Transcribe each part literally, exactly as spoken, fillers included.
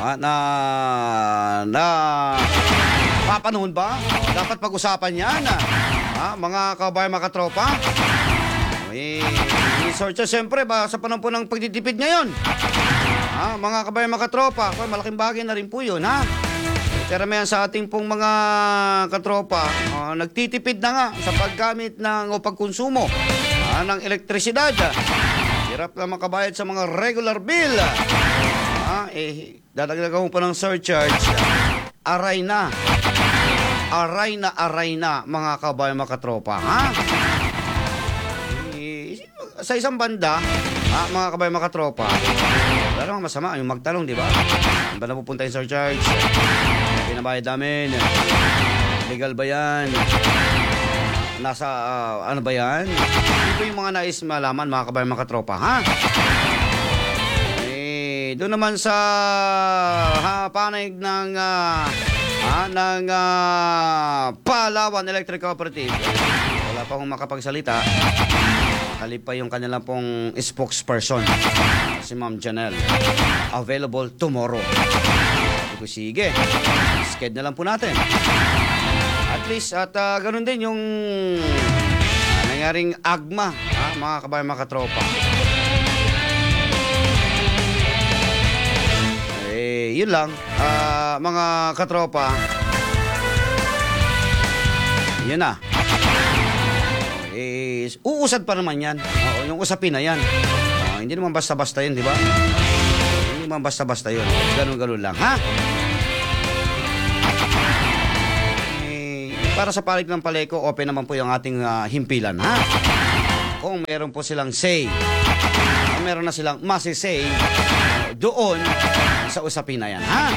Ah, na na papanahon ba? Dapat pag-usapan yan. Ah, mga kabayan, mga katropa. Eh, researcher, siyempre ba sa panahon po ng pagtitipid ngayon? Ah, mga kabayan, mga katropa, malaking bagay na rin po yun, ha? Karamihan sa ating pong mga katropa, uh, nagtitipid na nga sa paggamit ng o pagkonsumo uh, ng elektrisidad. Hirap na makabayad sa mga regular bill. Uh, eh, dadagdagan mo pa ng surcharge. Aray na. Aray na, aray na, mga kabayan, mga katropa. Ha? Eh, sa isang banda, uh, mga kabayan, mga katropa, wala namang masama yung magtalong, di ba? Saan ba napupunta yung surcharge? Pinabayad namin. Legal ba yan? Nasa, uh, ano ba yan? Ito yung mga nais malaman, mga kabayan, mga katropa, ha? Eh, doon naman sa ha, panig ng, uh, ha, ng uh, Palawan Electric Cooperative. Wala pa akong makapagsalita. Kalipa yung kanilang pong spokesperson, si Ma'am Janelle. Available tomorrow. Sabi ko, sige. Sked na lang po natin. At least, at uh, ganun din yung uh, nangyaring agma, ha, mga kabayan, mga katropa. Eh, yun lang, uh, mga katropa. Yun na. Eh, uusad pa naman yan. Oo, yung usapin na yan. Uh, hindi naman basta-basta yun, di ba? Hindi naman basta-basta yun. Ganun-ganun lang, ha? Eh, para sa palig ng paleko, open naman po yung ating uh, himpilan, ha? Kung meron po silang say, kung meron na silang masisay, uh, doon sa usapin na yan, ha?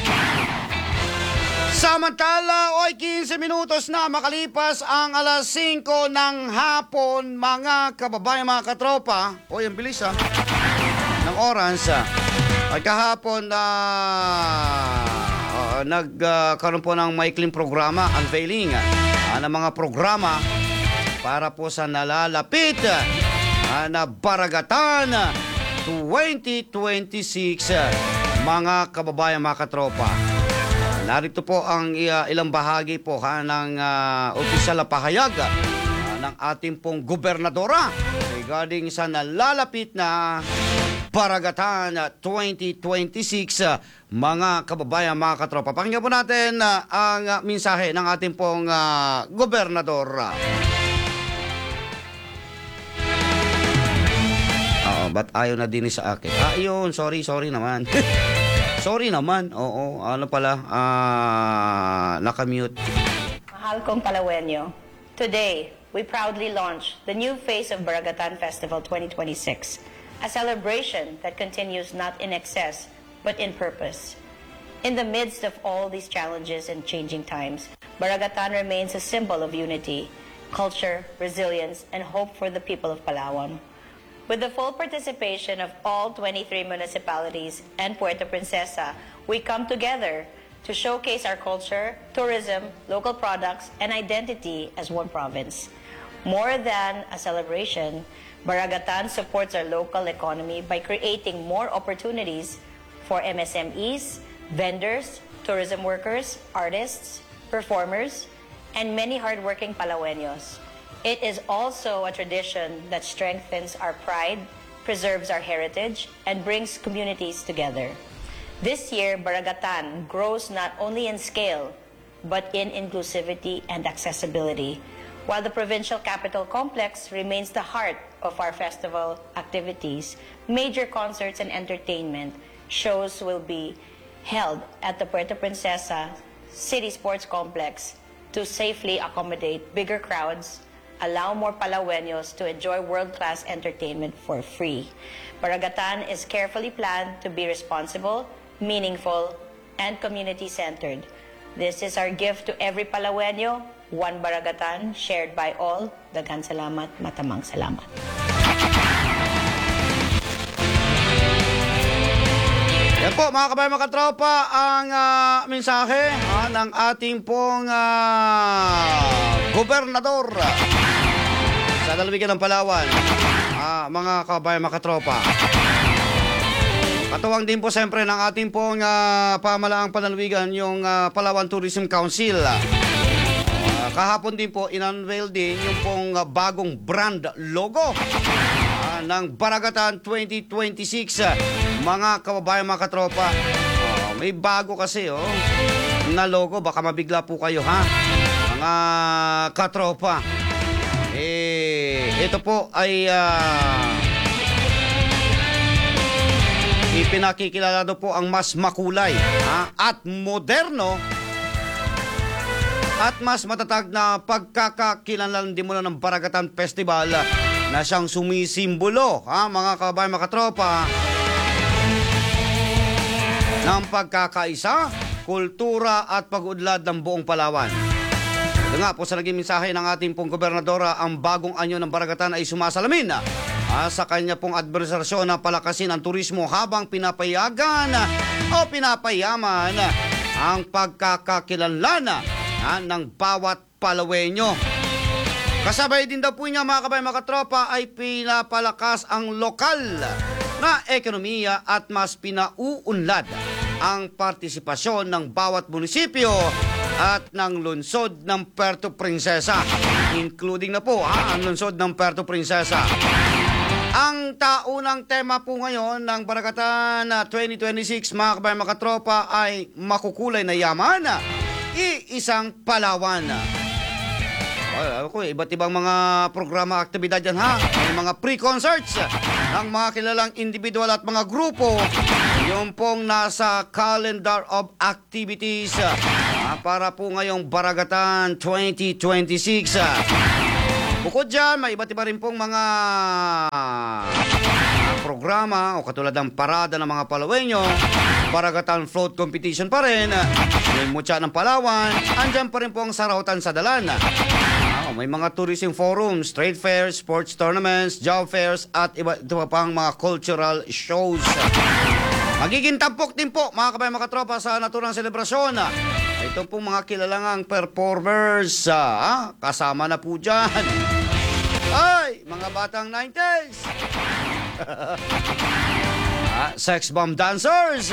Samantala, oy, fifteen minutos na makalipas ang alas singko ng hapon, mga kababayan, mga katropa. Oy, ang bilis, ha? Ng oras, ha? Ay kahapon na uh, uh, nagkaroon uh, po ng maikling programa, unveiling uh, ng mga programa para po sa nalalapit uh, na Baragatan twenty twenty-six, uh, mga kababayan, mga katropa. Narito po ang uh, ilang bahagi po ha, ng uh, opisyal na pahayag uh, ng ating pong gobernadora regarding sa nalalapit na Baragatan twenty twenty-six, uh, mga kababayan, mga katropa. Pakinggan po natin uh, ang uh, mensahe ng ating pong uh, gobernadora. Oo, ba't ayaw na din sa akin? Ah, yun, sorry, sorry naman. Sorry naman, oo, ano pala, ah, nakamute. Mahal kong Palawenyo, today, we proudly launch the new phase of Baragatan Festival twenty twenty-six, a celebration that continues not in excess, but in purpose. In the midst of all these challenges and changing times, Baragatan remains a symbol of unity, culture, resilience, and hope for the people of Palawan. With the full participation of all twenty-three municipalities and Puerto Princesa, we come together to showcase our culture, tourism, local products, and identity as one province. More than a celebration, Baragatan supports our local economy by creating more opportunities for M S M Es, vendors, tourism workers, artists, performers, and many hardworking Palaweños. It is also a tradition that strengthens our pride, preserves our heritage, and brings communities together. This year, Baragatan grows not only in scale, but in inclusivity and accessibility, while the provincial capital complex remains the heart of our festival activities. Major concerts and entertainment shows will be held at the Puerto Princesa City Sports Complex to safely accommodate bigger crowds, allow more Palaweños to enjoy world-class entertainment for free. Baragatan is carefully planned to be responsible, meaningful, and community-centered. This is our gift to every Palaweño, one Baragatan, shared by all. Daghang salamat, matamang salamat. Yan po, mga kabayan, mga katropa, ang uh, mensahe uh, ng ating pong uh, gobernador sa lalawigan ng Palawan. Uh, mga kabayan, mga katropa, Katuwang din po siyempre ng ating pong uh, pamalaang panalwigan, yung uh, Palawan Tourism Council. Uh, kahapon din po, in-unveil din yung pong uh, bagong brand logo uh, ng Baragatan twenty twenty-six. Uh, mga kababayan, mga katropa, uh, may bago kasi oh, na logo. Baka mabigla po kayo, ha? Mga katropa. Eh, ito po ay uh, ipinakikilala do po ang mas makulay, ha? At moderno at mas matatag na pagkakakilanlan din muna ng Baragatan Festival na siyang sumisimbolo, ha, mga kababayan, mga katropa, ng pagkakaisa, kultura at pag-udlad ng buong Palawan. Ito nga po sa naging mensahe ng ating pong gobernadora, ang bagong anyo ng Baragatan ay sumasalamin ah, sa kanya pong administrasyon na palakasin ang turismo habang pinapayagan o pinapayaman ang pagkakakilanlan ah, ng bawat Palawenyo. Kasabay din daw po niya, mga kabayan, mga katropa, ay pinapalakas ang lokal na ekonomiya at mas pinauunlad ang partisipasyon ng bawat munisipyo at ng lungsod ng Puerto Princesa, including na po ah, ang lungsod ng Puerto Princesa. Ang taunang tema po ngayon ng Baragatan twenty twenty-six, mga kabayan, mga katropa, ay makukulay na yaman, iisang Palawan. Ay, ako, iba't ibang mga programa, aktibidad yan, ha. May mga pre-concerts ng mga kilalang individual at mga grupo. Yung pong nasa calendar of activities ah, para po ngayong Baragatan twenty twenty-six. Bukod dyan, may iba't iba rin pong mga ah, programa o katulad ng parada ng mga Palawenyo, Baragatan Float Competition pa rin, may Mutya ng Palawan, andyan pa rin po ang Sarautan sa Dalan. Ah, may mga tourism forums, trade fairs, sports tournaments, job fairs at iba, iba pang mga cultural shows. Magiging tampok din po, mga kabayan, mga katropa, sa naturang selebrasyon. Ito pong mga kilalangang performers, ah, kasama na po dyan. Ay, mga batang nineties. ah, sex bomb dancers.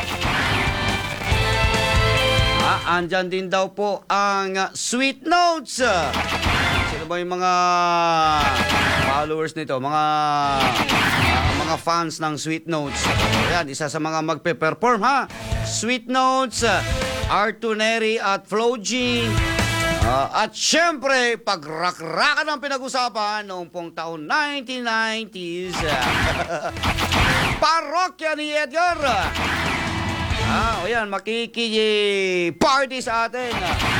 Ah, andyan din daw po ang uh, Sweet Notes. Sino ba yung mga followers nito? Mga uh, mga fans ng Sweet Notes. Ayan, isa sa mga magpe-perform, ha? Sweet Notes, uh, Arthur Neri at Flo G. Uh, at syempre, pag-rak-rakan ang pinag-usapan noong pong taon nineteen nineties. Parokya ni Edgar. Ah, o yan, makiki-party sa atin.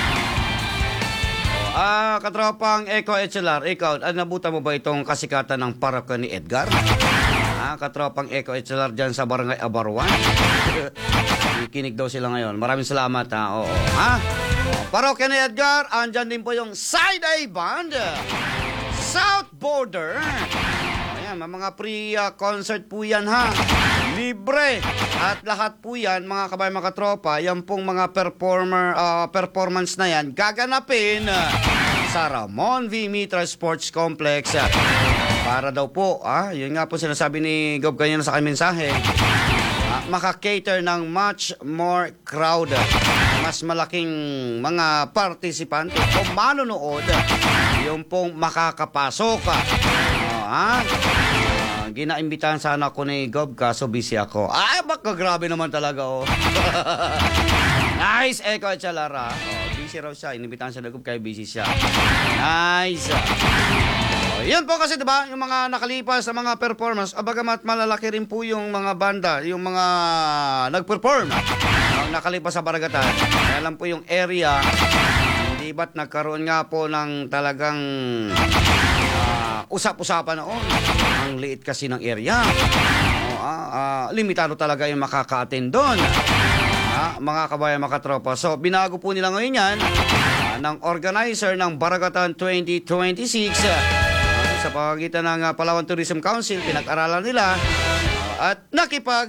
Ah, katropang Eko H L R, ikaw, ah, nabutan mo ba itong kasikatan ng parokya ni Edgar? Ah, katropang Eko H L R dyan sa Barangay Abaruan. Kikinig daw sila ngayon. Maraming salamat, ha. Oo, ha? Parokya ni Edgar, andyan din po yung Side A Band, South Border. Ayan, mga pre-concert po yan, ha. Libre. At lahat po yan, mga kabayan, mga tropa, yan pong mga performer, uh, performance na yan, gaganapin uh, sa Ramon V. Mitra Sports Complex. Uh, para daw po, ah, yun nga po sinasabi ni Gob kanina sa kanyang mensahe, uh, makakater ng much more crowd. Mas malaking mga partisipante o manonood, yung pong makakapasok. Uh, ah, Ginaimbitahan sana ako ni Gob, kaso busy ako. Ay, baka grabe naman talaga, oh. Nice, Eko at Chalara. Oh, busy raw siya. Inimbitahan siya ni Gob, kaya busy siya. Nice. Oh, yun po kasi, diba, yung mga nakalipas sa mga performance, abagamat malalaki rin po yung mga banda, yung mga nag-perform, ang nakalipas sa Baragatan. Kaya lang po yung area, hindi ba't nagkaroon nga po ng talagang uh, usap-usapan noon. Ang liit kasi ng area. Oh, ah, ah, limitado talaga yung makaka-attend doon. Ah, mga kabayan, mga tropa. So, binago po nila ngayon yan ah, ng organizer ng Baragatan twenty twenty-six ah, sa pamagitan ng uh, Palawan Tourism Council. Pinag-aralan nila ah, at nakipag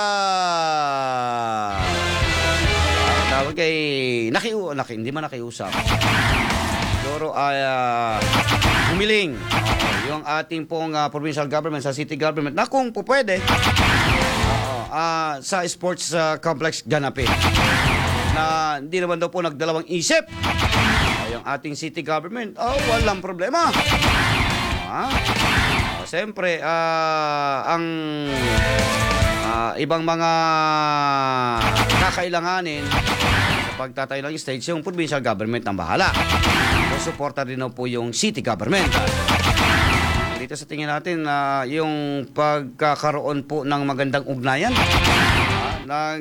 ah, ah, tawag kay nakiu, naki, hindi man nakiusap. Siguro ay uh, humiling yung ating pong uh, provincial government sa city government na kung po pwede, uh, ah, sa sports ah, complex ganapin. Na hindi naman daw po nagdalawang isip. Ay, ang ating city government, oh, walang problema. Ah, oh, siyempre, ah, ang ah, ibang mga kakailanganin sa pagtatayo ng stage, yung provincial government ang bahala. So, suporta din daw po yung city government. Dito sa tingin natin, uh, yung pagkakaroon po ng magandang ugnayan uh, ng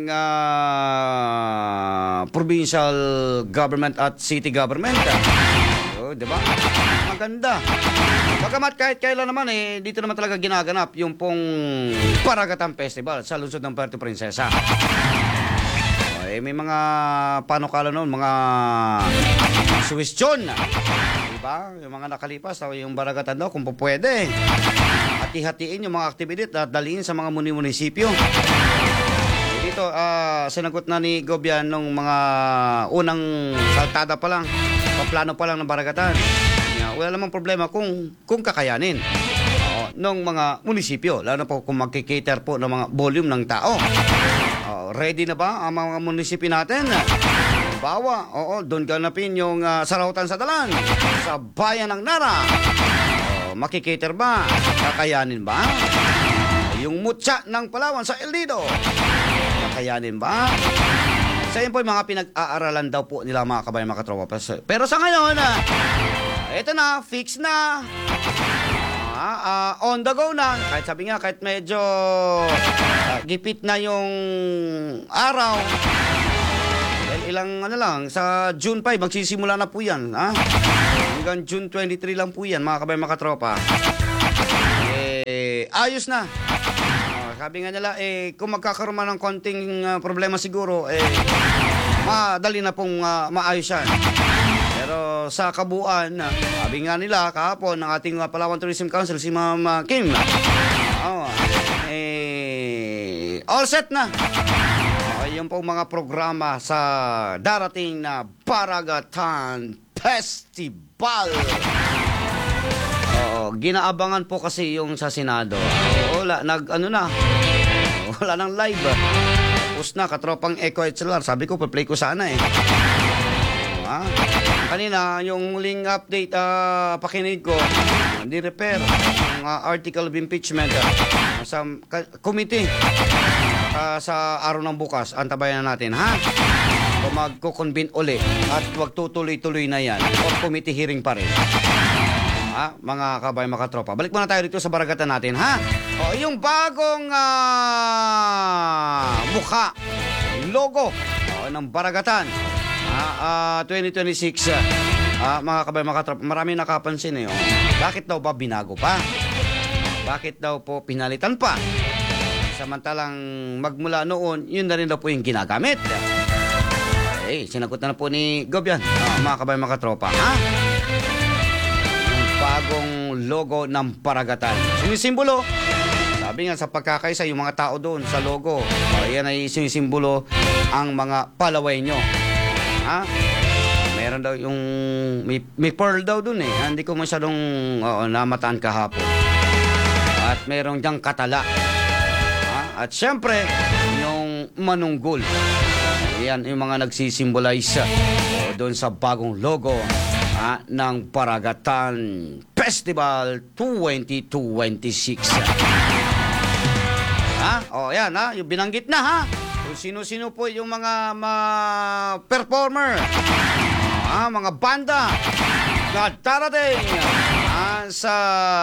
uh, provincial government at city government. Uh, di ba? Maganda. Bagamat kahit kailan naman eh, dito naman talaga ginaganap yung pong Paragatan Festival sa lungsod ng Puerto Princesa. Uh, eh, may mga panukala noon, mga suwestyon. Diba? Yung mga nakalipas, yung Baragatan daw, kung po pwede, hati-hatiin yung mga aktibidad at daliin sa mga muni-munisipyo. Dito, uh, sinagot na ni Gobian nung mga unang saltada pa lang, paplano pa lang ng Baragatan. Wala namang problema kung, kung kakayanin uh, ng mga munisipyo, lalo na po kung magkikater po ng mga volume ng tao. Uh, ready na ba ang mga munisipyo natin? Bawa, oo, doon ganapin yung uh, Sarautan sa Dalan sa bayan ng Nara. O, makikater ba? Kakayanin ba? Yung Mutya ng Palawan sa El Nido, kakayanin ba? Sa yun po yung mga pinag-aaralan daw po nila mga kabayan, mga katropa. Pero sa ngayon, uh, ito na, fix na. Uh, uh, on the go na. Kahit sabi nga, kahit medyo uh, gipit na yung araw, ilang ano lang, sa June five, magsisimula na po yan. Ha? Hanggang June twenty-three lang po yan, mga kabayan, mga katropa. Eh, ayos na. Uh, sabi nga nila, eh, kung magkakaroon man ng konting uh, problema siguro, eh, madali na pong uh, maayos yan. Pero sa kabuuan, uh, sabi nga nila, kahapon, ng ating uh, Palawan Tourism Council, si Ma'am uh, Kim, uh, eh, all set na. Yung pong mga programa sa darating na Paragatan Festival. Oo, ginaabangan po kasi yung sa Senado. Wala, nag, ano na, wala nang live. Tapos na, katropang Echo H L R. Sabi ko, pa-play ko sana eh. Ah, kanina, yung muling update, uh, pakinig ko, hindi repair, yung uh, article of impeachment uh, sa committee. Uh, sa araw ng bukas, antabayan na natin, ha? Kung magkukonvene uli at wag tutuloy-tuloy na yan, o committee hearing pa rin. Ha? Mga kabayan, mga tropa. Balik muna tayo dito sa Baragatan natin, ha? O, yung bagong uh, mukha, logo o, ng Baragatan, uh, uh, twenty twenty-six, uh, mga kabayan, mga tropa, marami nakapansin eh. Oh. Bakit daw ba binago pa? Bakit daw po pinalitan pa? Samantalang magmula noon, yun na rin daw po yung ginagamit. Eh, sinagot na, na po ni Gobian, uh, mga kabayan, mga tropa, ha? Yung bagong logo ng Paragatan. Sumisimbolo. Sabi nga sa pagkakaisa, yung mga tao doon sa logo, uh, yan ay sumisimbolo ang mga Palawenyo. Ha? Meron daw yung, may, may pearl daw doon eh. Hindi ko masyadong uh, namataan kahapon. At meron diyang katala. At syempre, yung manunggol. Yan yung mga nagsisimbolize uh, doon sa bagong logo uh, ng Paragatan Festival twenty twenty-six. Ha? O yan ha, yung binanggit na ha. Kung sino-sino po yung mga ma- performer, uh, mga banda na darating uh, sa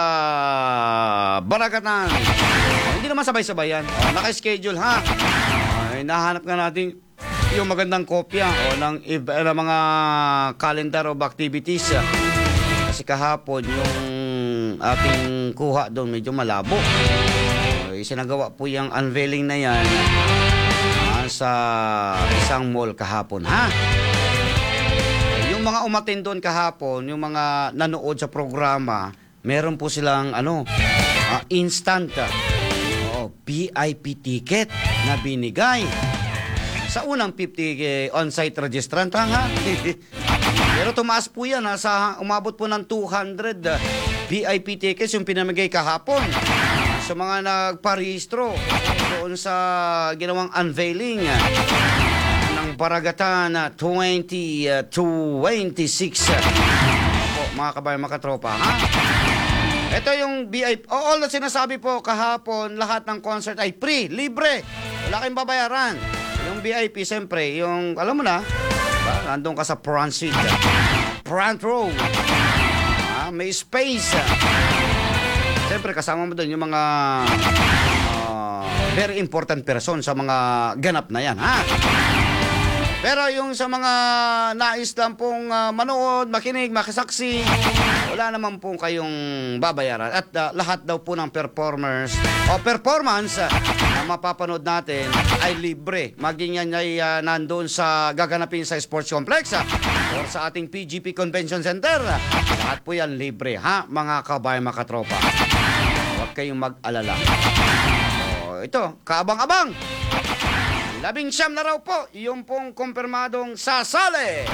Baragatan. Hindi naman sabay-sabay yan. O, naka-schedule ha. Ay, nahanap nga natin yung magandang kopya o ng iba, ng mga calendar of activities. Kasi kahapon yung ating kuha doon medyo malabo. O, isinagawa po yung unveiling na yan ah, sa isang mall kahapon ha. Yung mga umatin doon kahapon, yung mga nanood sa programa, meron po silang ano, uh, instant V I P ticket na binigay sa unang fifty eh, on-site registrant ha. Pero tumaas po yan ha, sa umabot po ng two hundred uh, V I P tickets yung pinamigay kahapon sa mga nagparehistro doon sa ginawang unveiling uh, ng Baragatan uh, twenty twenty-six. Uh, po, mga kabayan, mga katropa, ha? Ito yung V I P. O, all na sinasabi po kahapon, lahat ng concert ay free, libre. Wala kayong babayaran. Yung V I P, siyempre, yung, alam mo na, ba, nandun ka sa front seat, uh, front row. Ah, may space. Uh. Siyempre, kasama mo doon yung mga uh, very important person sa mga ganap na yan, ha? Pero yung sa mga nais lang pong uh, manood, makinig, makisaksi, wala naman pong kayong babayaran. At uh, lahat daw po ng performers o performance uh, na mapapanood natin ay libre. Maging yan ay uh, nandun sa gaganapin sa sports complex uh, or sa ating P G P Convention Center. Uh, lahat po yan libre, ha, mga kabayan, mga katropa. Huwag kayong mag-alala. So, ito, kaabang-abang. Labing siyam na raw po, yung pong kumpirmadong sasali.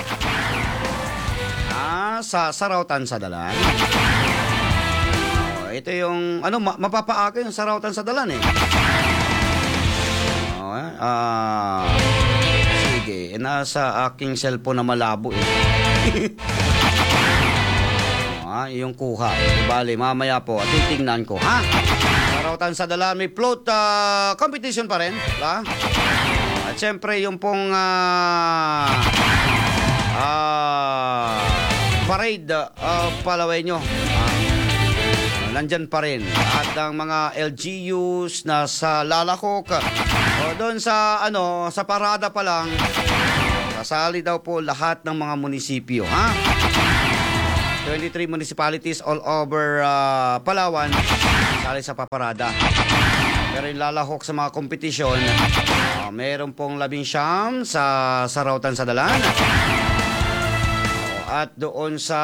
Ah, sa Sarautan sa Dalan. Oh, ito yung, ano, ma- mapapaaka yung Sarautan sa Dalan eh. Oh, eh, ah, sige, nasa aking cellphone na malabo eh. Ah, yung kuha. Bali, mamaya po, at titingnan ko, ha? Sarautan sa Dalan, may float uh, competition pa rin, ha? At syempre, yung pong uh, uh, parade uh, Palawenyo, uh, nandyan pa rin. At ang mga L G Us na sa Lalakok, o doon sa, ano, sa parada pa lang, kasali daw po lahat ng mga munisipyo, ha? twenty-three municipalities all over uh, Palawan sali sa paparada. Pero yung Lalahok sa mga kompetisyon, uh, meron pong labing siyam sa Sarautan sa Dalan. Uh, at doon sa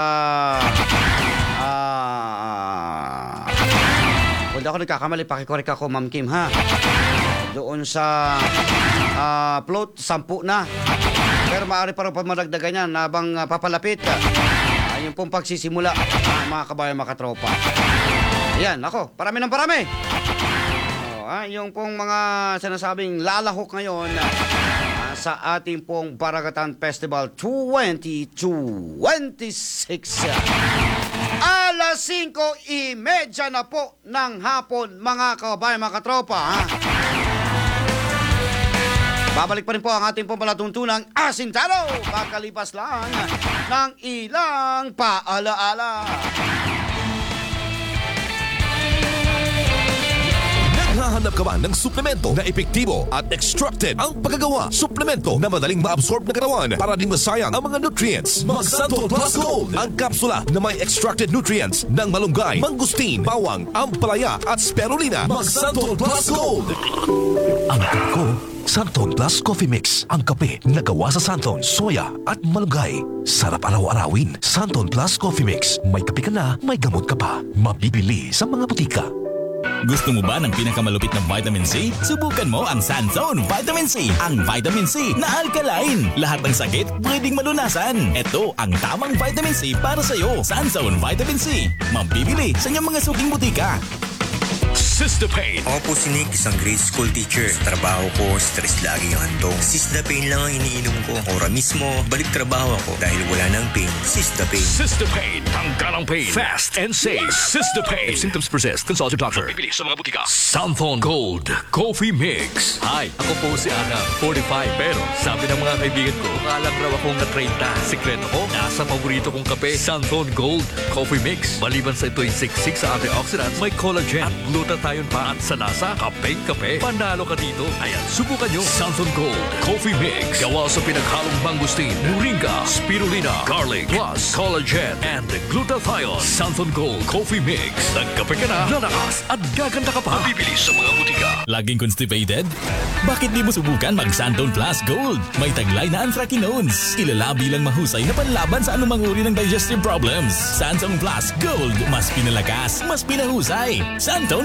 uh, kung di ako nagkakamali, pakikorek ako, Ma'am Kim, ha? Doon sa uh, float, sampu na. Pero maaari pa rin pa madagdagan yan habang uh, papalapit. Uh, yung pong pagsisimula, uh, mga kabayan, mga katropa. Yan, ako, parami ng parami. O, uh, yung pong mga sinasabing lalahok ngayon uh, sa ating pong Baragatan Festival twenty twenty-six. Alas singko trenta na po ng hapon, mga kabayan, mga katropa. Ha? Babalik pa rin po ang ating pong palatuntunang Asintalo pagkalipas lang ng ilang paalaala. Naghahanap ka ba ng suplemento na epektibo at extracted ang pagkagawa? Suplemento na madaling ma-absorb ng katawan para di masayang ang mga nutrients. Mag-Santon Plus Gold, ang kapsula na may extracted nutrients ng malunggay, mangustin, bawang, ampalaya at spirulina. Mag-Santon Plus Gold. Ang ko, Santon Plus Coffee Mix. Ang kape na gawa sa Santon, soya at malunggay. Sarap araw-arawin. Santon Plus Coffee Mix. May kape ka na, may gamot ka pa. Mabibili sa mga butika. Gusto mo ba ng pinakamalupit na vitamin C? Subukan mo ang Sanzone Vitamin C. Ang vitamin C na alkaline. Lahat ng sakit pwedeng malunasan. Ito ang tamang vitamin C para sa'yo. Sanzone Vitamin C. Mabibili sa inyong mga suking butika. Sistapain. Ako po si Nick, isang grade school teacher. Sa trabaho ko, stress lagi ang handong. Sistapain lang ang iniinom ko. Ora mismo, balik trabaho ako dahil wala nang pain. Sistapain. Sistapain. Tanggal ang pain. Fast and safe. Sistapain. If symptoms persist, consult your doctor. Bibili sa mga butika. Santon Gold Coffee Mix. Hi, ako po si Ana, forty-five. Pero sabi ng mga kaibigan ko, kalang raw akong na thirty. Sikreto ko, nasa paborito kong kape, Santon Gold Coffee Mix. Maliban sa ito'y siksik sa antioxidants, may collagen at glutathione pa at sa lasa, kapeng-kape. Panalo ka dito. Ayan, subukan nyo. Santon Gold Coffee Mix. Gawa sa pinaghalong mangustin, moringa, spirulina, garlic, plus collagen and glutathione. Santon Gold Coffee Mix. Nagkape ka na, lalakas at gaganda ka pa. Bibili sa mga butika. Laging constipated? Bakit di mo subukan mag Santon Plus Gold? May taglay na anthracinones. Kilala bilang mahusay na panlaban sa anumang uri ng digestive problems. Santon Plus Gold. Mas pinalakas, mas pinahusay. Santon Plus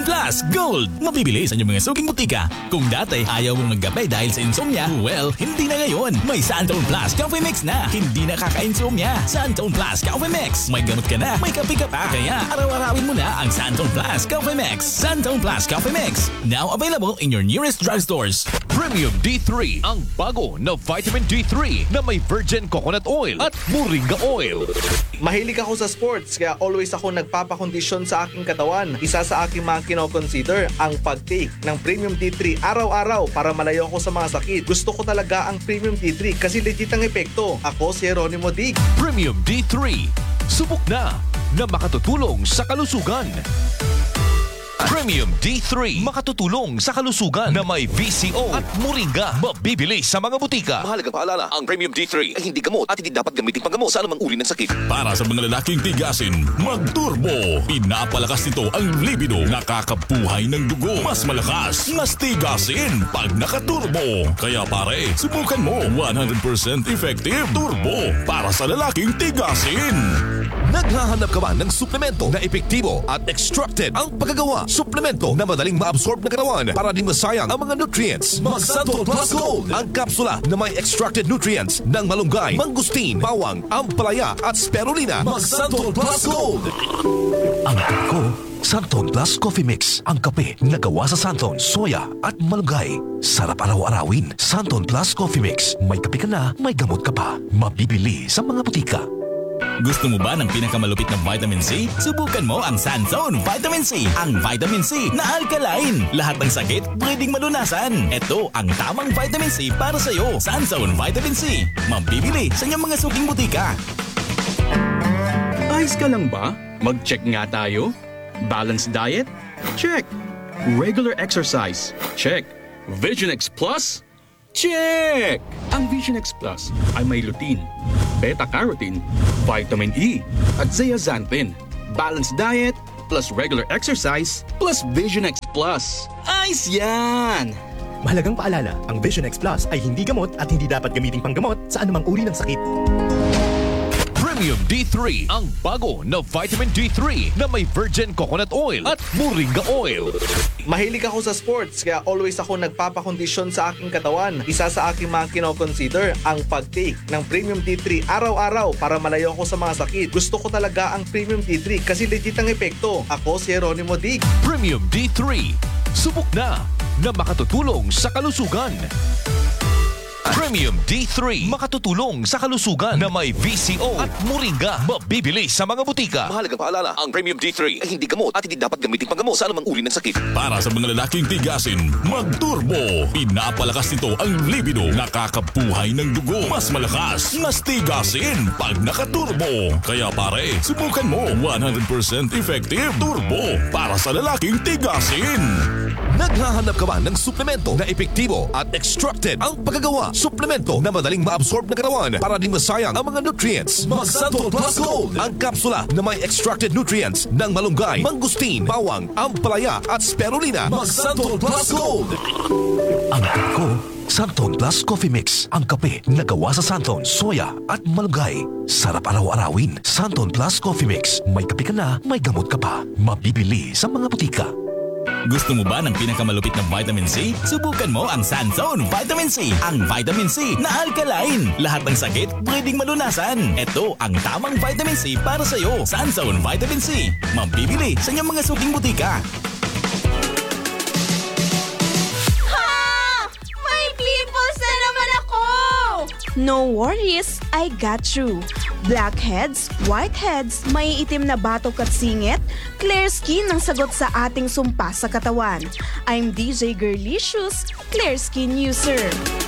Plus Gold. Mabibili sa inyong mga suking butika. Kung dati ayaw mong magkape dahil sa insomnia, well, hindi na ngayon. May Santone Plus Coffee Mix na. Hindi na kaka-insomnia. Santone Plus Coffee Mix. May gamot ka na, may kape ka pa. Kaya araw-arawin mo na ang Santone Plus Coffee Mix. Santone Plus Coffee Mix. Now available in your nearest drugstores. Premium D three, ang bago na vitamin D three na may virgin coconut oil at moringa oil. Mahilig ako sa sports kaya always ako nagpapakondisyon sa aking katawan. Isa sa aking mga kinoconsider ang pag-take ng Premium D three araw-araw para malayo ako sa mga sakit. Gusto ko talaga ang Premium D three kasi legit ang epekto. Ako si Jeronimo Dig. Premium D three, subok na na makatutulong sa kalusugan. Premium D three, makatutulong sa kalusugan na may V C O at moringa. Mabibili sa mga butika. Mahalagang paalala, ang Premium D three ay hindi gamot at hindi dapat gamitin panggamot sa anumang uri ng sakit. Para sa mga lalaking tigasin, mag-turbo. Pinapalakas nito ang libido. Nakakabuhay ng dugo. Mas malakas, mas tigasin pag nakaturbo. Kaya pare, subukan mo. one hundred percent effective turbo para sa lalaking tigasin. Naghahanap ka ba ng suplemento na epektibo at extracted ang paggagawa? Suplemento na madaling ma-absorb ng katawan para di masayang ang mga nutrients. Mag-Santol Plus Gold, ang kapsula na may extracted nutrients ng malunggay, mangustin, bawang, ampalaya at spirulina. Mag-Santol Plus Gold. Ang ko, Santol Plus Coffee Mix. Ang kape na gawa sa santon, soya at malunggay. Sarap araw-arawin. Santol Plus Coffee Mix. May kape ka na, may gamot ka pa. Mabibili sa mga butika. Gusto mo ba ng pinakamalupit na vitamin C? Subukan mo ang Sanzone Vitamin C. Ang vitamin C na alkaline. Lahat ng sakit pwedeng malunasan. Ito ang tamang vitamin C para sa iyo. Sanzone Vitamin C. Mabibili sa inyong mga suking butika. Ayos ka lang ba? Mag-check nga tayo. Balanced diet? Check. Regular exercise? Check. Vision X Plus? Check! Ang Vision X Plus ay may lutein, beta-carotene, vitamin E, at zeaxanthin. Balanced diet plus regular exercise plus Vision X Plus. Ayos yan! Mahalagang paalala, ang Vision X Plus ay hindi gamot at hindi dapat gamiting panggamot sa anumang uri ng sakit. Premium D three, ang bago na vitamin D three na may virgin coconut oil at moringa oil. Mahilig ako sa sports kaya always ako nagpapakondisyon sa aking katawan. Isa sa aking mga kinoconsider ang pag-take ng Premium D three araw-araw para malayo ako sa mga sakit. Gusto ko talaga ang Premium D three kasi legit ang epekto. Ako si Jeronimo Dig. Premium D three, subok na na makatutulong sa kalusugan. Premium D three, makatutulong sa kalusugan na may V C O at moringa. Mabibili sa mga butika. Mahalagang paalala, ang Premium D three ay hindi gamot at hindi dapat gamitin panggamot sa anumang uri ng sakit. Para sa mga lalaking tigasin, mag-turbo. Pinapalakas nito ang libido. Nakakabuhay ng dugo. Mas malakas, mas tigasin pag nakaturbo. Kaya pare, subukan mo. one hundred percent effective turbo para sa lalaking tigasin. Naghahanap ka ba ng suplemento na epektibo at extracted ang paggagawa? Suplemento na madaling ma-absorb ng katawan para di masayang ang mga nutrients. Mag-Santol Plus Gold, ang kapsula na may extracted nutrients ng malunggay, mangustin, bawang, ampalaya at spirulina. Mag-Santol Plus Gold. Ang ko, Santol Plus Coffee Mix. Ang kape na gawa sa santon, soya at malunggay. Sarap araw-arawin. Santol Plus Coffee Mix. May kape ka na, may gamot ka pa. Mabibili sa mga butika. Gusto mo ba ng pinakamalupit na vitamin C? Subukan mo ang Sanzone Vitamin C. Ang vitamin C na alkaline. Lahat ng sakit pwedeng malunasan. Ito ang tamang vitamin C para sa iyo. Sanzone Vitamin C. Mabibili sa inyong mga suking butika. Ha! May pimples na naman ako! No worries, I got you. Blackheads, whiteheads, may itim na batok at singit, clear skin ang sagot sa ating sumpa sa katawan. I'm D J Girlicious, Clear Skin User.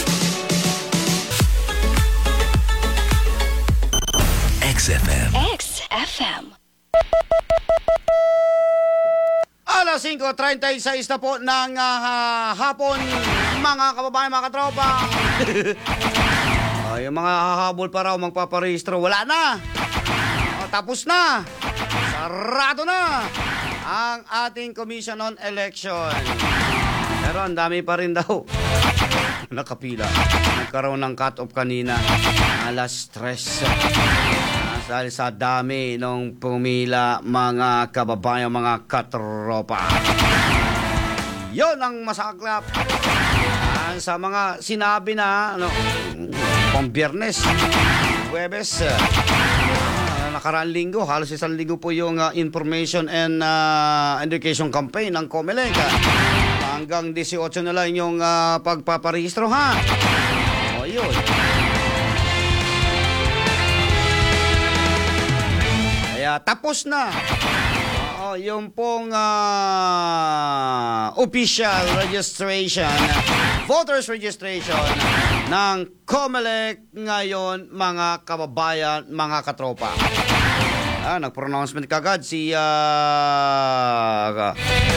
X F M. X F M. Alas singko treinta y seis na po ng uh, hapon, mga kababayan, mga katropa. Ay, yung mga hahabol pa raw, magpaparehistro, wala na. O, tapos na. Sarado na ang ating Commission on Election. Pero ang dami pa rin daw nakapila. Nagkaroon ng cut-off kanina. Alas tres. Nasa dahil sa dami nung pumila mga kababayan, mga katropa. Yon ang masaklap. Ah, sa mga sinabi na ano, pang Biyernes, Huwebes, uh, nakaraang linggo, halos isang linggo po yung uh, information and uh, education campaign ng COMELEC. Hanggang eighteen na lang yung uh, pagpaparehistro, ha? O, yun. Kaya tapos na. Oo, yung pong uh, official registration, voters registration ng COMELEC ngayon, mga kababayan, mga katropa. Ah, nag-pronouncement kagad si uh,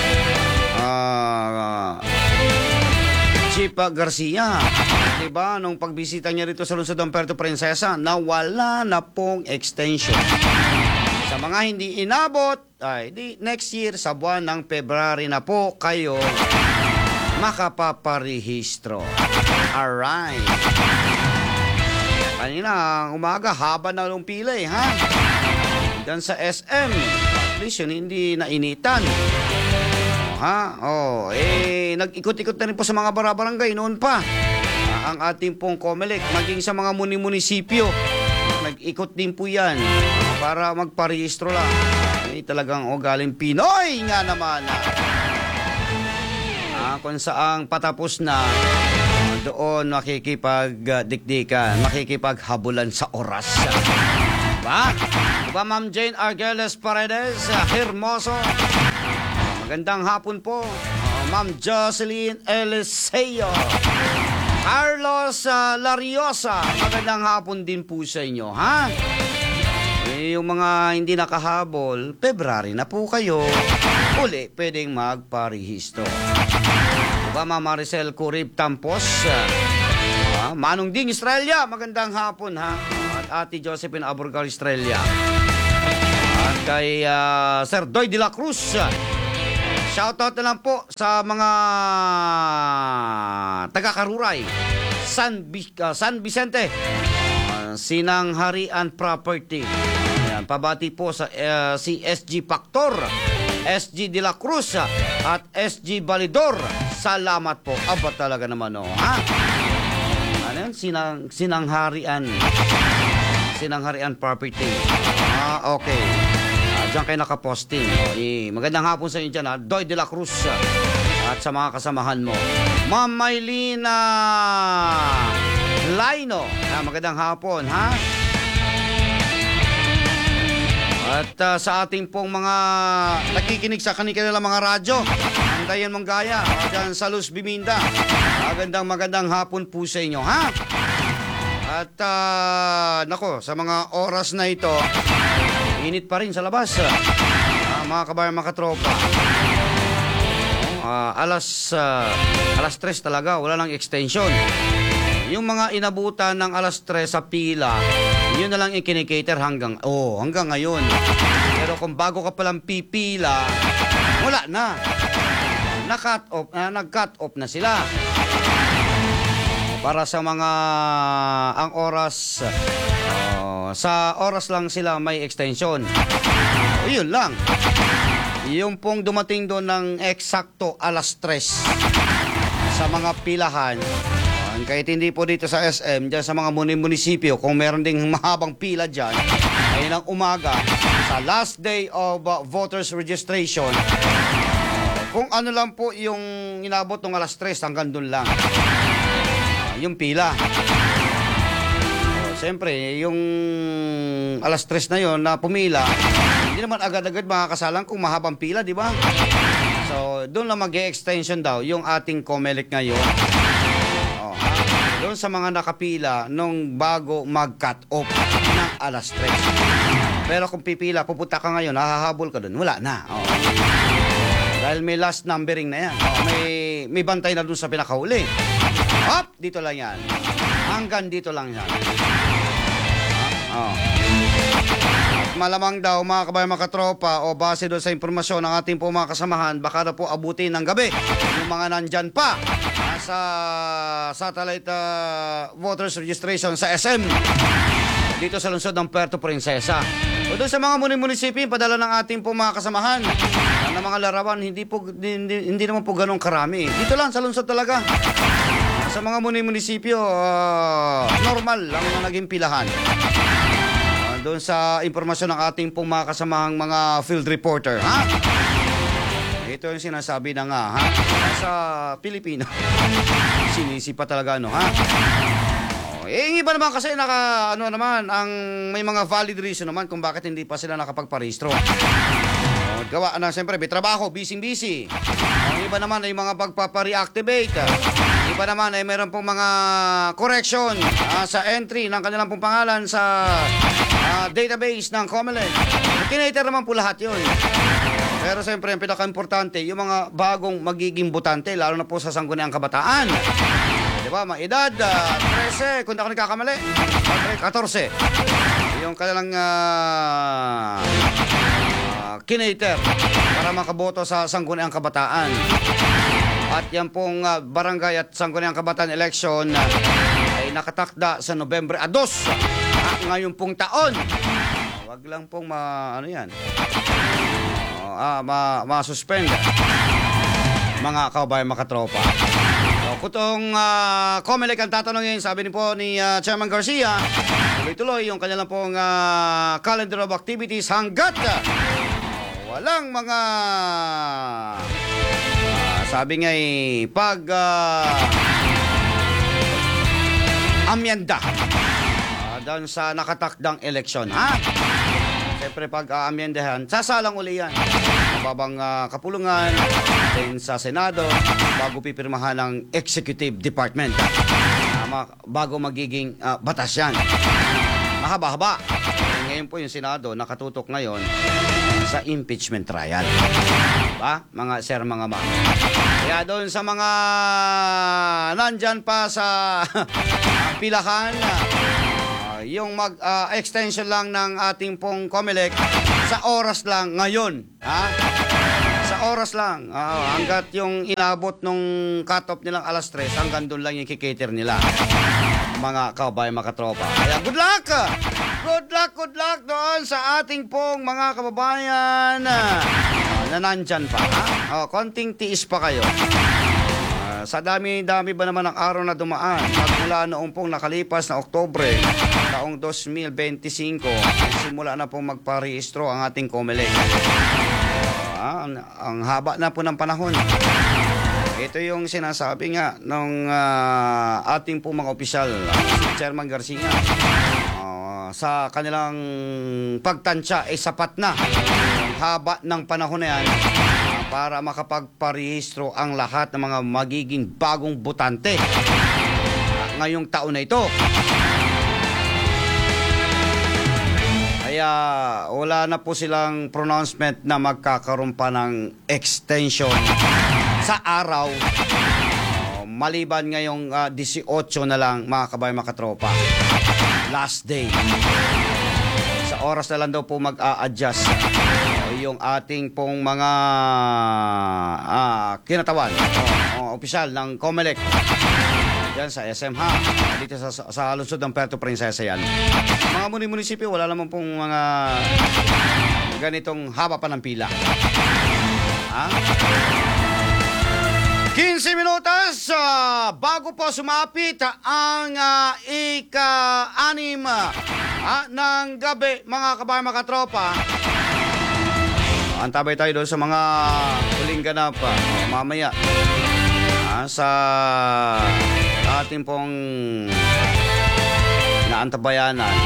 uh, Chief Garcia. Diba, nung pagbisita niya rito sa lungsod ng Puerto Princesa, na wala na pong extension. Sa mga hindi inabot, ay di next year sa buwan ng February na po kayo makapaparehistro. Alright. Kanina umaga, haba na ng pila eh, ha? Diyan sa S M, at least yun hindi nainitan. O, ha? Oh, eh, nag-ikot-ikot na rin po sa mga barabarangay noon pa. Ah, ang ating pong COMELEC, maging sa mga muni-munisipyo, nag-ikot din po yan para magparehistro lang. Eh, talagang o galing Pinoy nga naman. Ah, kung saang patapos na, doon makikipagdikdikan, makikipaghabulan sa oras. Diba? Diba, Ma'am Jane Argeles Paredes, Hermoso? Magandang hapon po. Uh, Ma'am Jocelyn Eliseo. Carlos uh, Lariosa, magandang hapon din po sa inyo, ha? Eh, yung mga hindi nakahabol, February na po kayo. Uli, pwedeng magparehistro. Diba, Ma'am Maricel Curib Tampos? Uh, Manong Ding Estrella, magandang hapon, ha? At Ate Josephine Aburgal Estrella. At kay uh, Sir Doy de la Cruz. Shoutout na lang po sa mga taga-Karuray, San, uh, San Vicente, uh, Sinang Harian Property. Ayan, pabati po sa uh, si S G Factor, S G de la Cruz, uh, at S G Balidor. Salamat po. Aba talaga naman, oh, ha? Ano yan? Sinang, Sinang Harian. Sinang Harian Property. Ah, okay. Diyan kayo nakaposting. O, eh, magandang hapon sa inyo dyan, ha? Doy de la Cruz, ha? At sa mga kasamahan mo. Ma'am Maylina Laino, ha? Magandang hapon, ha? At uh, sa ating pong mga nakikinig sa kanilang mga radyo, Andayan Manggaya, dyan sa Luz Biminda. Magandang magandang hapon po sa inyo, ha? At uh, nako, sa mga oras na ito, init pa rin sa labas, uh, mga kabayan, mga katropa. Uh, alas uh, alas tres talaga, wala nang extension. Yung mga inabutan ng alas tres sa pila, yun na lang ikinikater hanggang oh, hanggang ngayon. Pero kung bago ka palang pipila, wala na. Na-cut off, uh, nag-cut off na sila. Para sa mga ang oras, uh, sa oras lang sila may extension. O, yun lang. Yung pong dumating doon ng eksakto alas tres sa mga pilahan, uh, kahit hindi po dito sa S M, dyan sa mga munisipyo, kung meron ding mahabang pila dyan, ay ng umaga, sa last day of uh, voters registration, uh, kung ano lang po yung inabot ng alas tres, hanggang doon lang. Yung pila. O, siyempre, yung alas tres na yon na pumila, hindi naman agad-agad makakasalang kung mahabang pila, di ba? So, doon lang mag-e-extension daw yung ating COMELEC ngayon. O, ha? Doon sa mga nakapila nung bago mag-cut off ng alas tres. Pero kung pipila, pupunta ka ngayon, hahahabol ka doon, wala na. O. Dahil may last numbering na yan. O, may, may bantay na doon sa pinakahuli. Hop! Dito lang yan. Hanggang dito lang yan. Oh. At malamang daw, mga kabayan, mga katropa, o base doon sa impormasyon ng ating po mga kasamahan, baka na po abutin ng gabi yung mga nandyan pa sa satellite uh, voters registration sa S M. dito sa lungsod ng Puerto Princesa. O doon sa mga muni-munisipyo, padala ng ating po mga kasamahan na mga larawan, hindi po hindi, hindi naman po ganun karami. Dito lang sa lungsod talaga. Sa mga muni-munisipyo, uh, normal lang na naging pilahan. Uh, doon sa impormasyon ng ating pong mga kasamahang mga field reporter, ha? Ito yung sinasabi na nga, ha? Sa Pilipino. Sinisi pa talaga, ano, ha? Eh, yung iba naman kasi naka, ano naman, ang may mga valid reason naman kung bakit hindi pa sila nakapagparehistro. Oh, gawa na, siyempre, may trabaho, busy-busy. Ang iba naman ay mga pagpapareactivate. Iba naman ay meron pong mga correction uh, sa entry ng kanilang pong pangalan sa uh, database ng COMELEC. Kinater naman po lahat yun. Pero siyempre, ang pinaka-importante, yung mga bagong magiging botante, lalo na po sa sangguniang kabataan. Diba, maedad, uh, trese, kung ako nagkakamali, fourteen. Yung kanilang uh, uh, kinater para makaboto sa sangguniang kabataan. At yan pong uh, barangay at sangguniang kabataan election uh, ay nakatakda sa Nobyembre two, uh, ngayon pong taon. Uh, wag lang pong ma, ano yan, uh, uh, ma, ma-suspend mga kababayan makatropa. So, kutong uh, COMELEC ang tatanungin, sabi ni po ni uh, Chairman Garcia, tuloy-tuloy yung kanilang pong uh, calendar of activities hanggat uh, walang mga uh, sabi nga eh, pag uh, amyenda uh, doon sa nakatakdang eleksyon, ha? Siyempre pag uh, amyendahan, sasalang uli yan. Mababang uh, kapulungan din sa Senado bago pipirmahan ng Executive Department. Uh, bago magiging uh, batas yan. Mahaba-haba. Ngayon po yung Senado nakatutok ngayon sa impeachment trial. Diba? Mga sir, mga ma. Kaya doon sa mga nandyan pa sa pilahan, uh, yung mag-extension uh, lang ng ating pong COMELEC sa oras lang ngayon. Ha? Sa oras lang. Uh, hanggat yung inabot nung cut-off nilang alas tres, hanggang doon lang yung kikater nila. Mga kababayan, mga katropa. Kaya good luck! Good luck, good luck doon sa ating pong mga kababayan uh, na nandyan pa. Ha? Uh, konting tiis pa kayo. Uh, sa dami-dami ba naman ang araw na dumaan, magmula noong pong nakalipas na Oktubre, taong twenty twenty-five, simula na pong magparehistro ang ating COMELEC. Uh, ang, ang haba na po ng panahon. Ito yung sinasabi nga ng uh, ating po mga opisyal, uh, si Chairman Garcia, uh, sa kanilang pagtansya ay sapat na ang haba ng panahon na yan uh, para makapagparehistro ang lahat ng mga magiging bagong botante uh, ngayong taon na ito. Kaya wala na po silang pronouncement na magkakaroon pa ng extension sa araw, uh, maliban ngayong uh, eighteen na lang, mga kabayan, mga katropa. Last day. Sa oras na lang daw po mag-a-adjust uh, yung ating pong mga uh, kinatawan, uh, uh, opisyal ng COMELEC. Yan sa S M ha. Dito sa, sa, sa lungsod ng Puerto Princesa yan. Mga muni-munisipyo, wala naman pong mga ganitong haba pa ng pila. Ha? fifteen minutos uh, bago po sumapit ang uh, ika-anim uh, ng gabi, mga kabayan, mga katropa. Antabay tayo doon sa mga huling ganap uh, mamaya uh, sa ating pong naantabayanan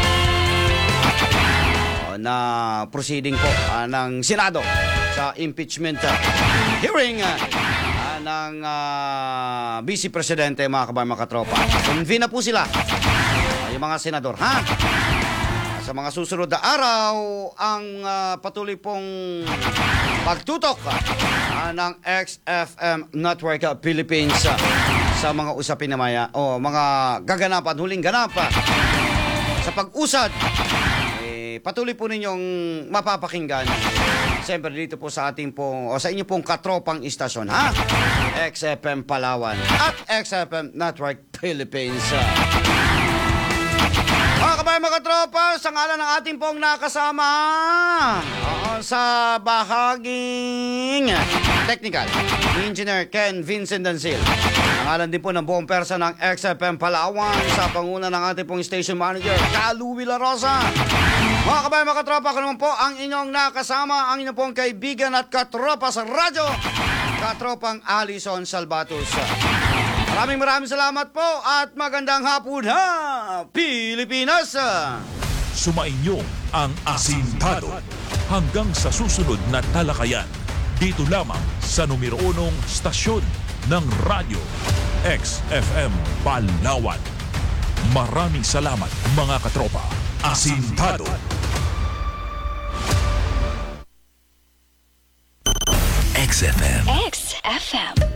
uh, na proceeding po uh, ng Senado sa impeachment uh, hearing uh, ng uh, Vice Presidente, mga kabayan, mga katropa. Convene na po sila, uh, yung mga senador, ha? Sa mga susunod na araw, ang uh, patuloy pong pagtutok uh, ng X F M Network uh, Philippines uh, sa mga usapin na maya, o mga gaganapan, huling ganap uh, sa pag-usad, eh, patuloy po ninyong mapapakinggan. Siyempre dito po sa ating pong, o sa inyo pong katropang istasyon, ha? X F M Palawan at X F M Network Philippines. Mga kabayan, mga katropa, sa ngalan ng ating pong nakasama oo, sa bahaging technical, Engineer Ken Vincent Dancil. Ang ngalan din po ng buong persa ng X F M Palawan sa panguna ng ating pong station manager, Kalu La Rosa. Mga kabayan, mga katropa, ako naman po ang inyong nakasama, ang inyong pong kaibigan at katropa sa radyo, katropang Alison Salvatos. Maraming maraming salamat po at magandang hapon ha, Pilipinas! Sumainyo ang Asintado hanggang sa susunod na talakayan. Dito lamang sa numero unong stasyon ng radyo, X F M Palawan. Maraming salamat mga katropa. Asintado. X F M. X F M.